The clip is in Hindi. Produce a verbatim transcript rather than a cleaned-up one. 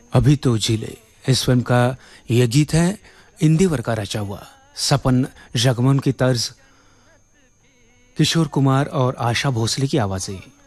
अभी तो जिले इस फिल्म का यह गीत है इंदिवर का रचा हुआ। सपन जगमोहन की तर्ज, किशोर कुमार और आशा भोसले की आवाजें।